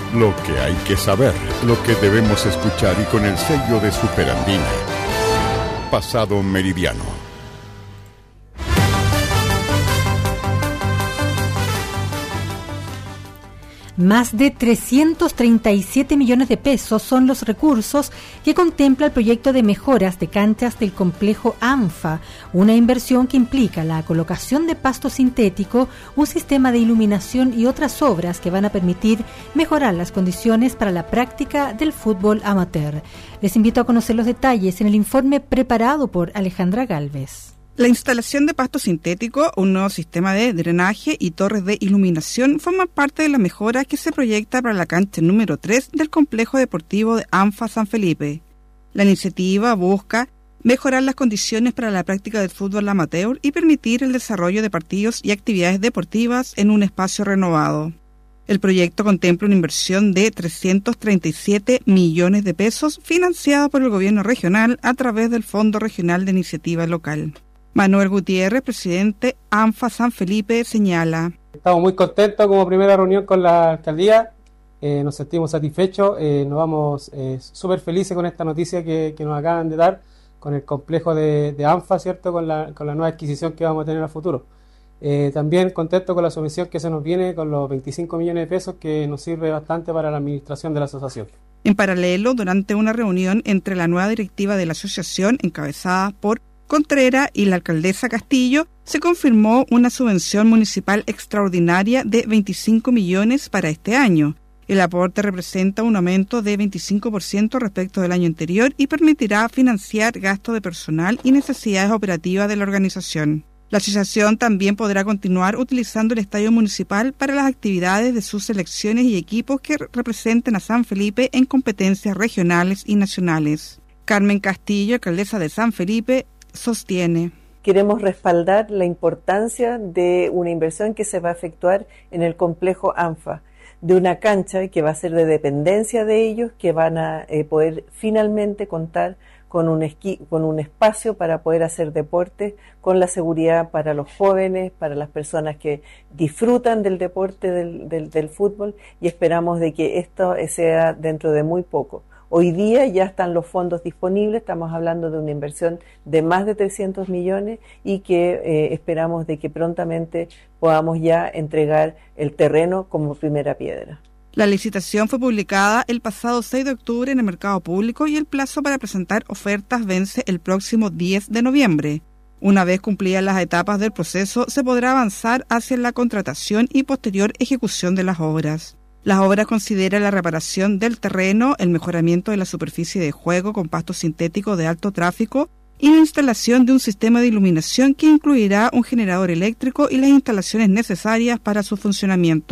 Lo que hay que saber, lo que debemos escuchar y con el sello de Superandina. Pasado Meridiano. Más de 337 millones de pesos son los recursos que contempla el proyecto de mejoras de canchas del complejo ANFA, una inversión que implica la colocación de pasto sintético, un sistema de iluminación y otras obras que van a permitir mejorar las condiciones para la práctica del fútbol amateur. Les invito a conocer los detalles en el informe preparado por Alejandra Galvez. La instalación de pasto sintético, un nuevo sistema de drenaje y torres de iluminación forman parte de la mejora que se proyecta para la cancha número 3 del complejo deportivo de ANFA San Felipe. La iniciativa busca mejorar las condiciones para la práctica del fútbol amateur y permitir el desarrollo de partidos y actividades deportivas en un espacio renovado. El proyecto contempla una inversión de 337 millones de pesos financiada por el gobierno regional a través del Fondo Regional de Iniciativa Local. Manuel Gutiérrez, presidente ANFA San Felipe, señala: Estamos muy contentos como primera reunión con la alcaldía, nos sentimos satisfechos, nos vamos súper felices con esta noticia que nos acaban de dar con el complejo de ANFA, ¿cierto? Con la nueva adquisición que vamos a tener a futuro. También contento con la subvención que se nos viene con los 25 millones de pesos que nos sirve bastante para la administración de la asociación. En paralelo, durante una reunión entre la nueva directiva de la asociación, encabezada por Contreras y la alcaldesa Castillo, se confirmó una subvención municipal extraordinaria de 25 millones para este año. El aporte representa un aumento de 25% respecto del año anterior y permitirá financiar gasto de personal y necesidades operativas de la organización. La asociación también podrá continuar utilizando el estadio municipal para las actividades de sus selecciones y equipos que representen a San Felipe en competencias regionales y nacionales. Carmen Castillo, alcaldesa de San Felipe, sostiene: queremos respaldar la importancia de una inversión que se va a efectuar en el complejo ANFA, de una cancha que va a ser de dependencia de ellos, que van a poder finalmente contar con un espacio para poder hacer deporte, con la seguridad para los jóvenes, para las personas que disfrutan del deporte del fútbol, y esperamos de que esto sea dentro de muy poco. Hoy día ya están los fondos disponibles, estamos hablando de una inversión de más de 300 millones y que esperamos de que prontamente podamos ya entregar el terreno como primera piedra. La licitación fue publicada el pasado 6 de octubre en el mercado público y el plazo para presentar ofertas vence el próximo 10 de noviembre. Una vez cumplidas las etapas del proceso, se podrá avanzar hacia la contratación y posterior ejecución de las obras. Las obras consideran la reparación del terreno, el mejoramiento de la superficie de juego con pasto sintético de alto tráfico y la instalación de un sistema de iluminación que incluirá un generador eléctrico y las instalaciones necesarias para su funcionamiento.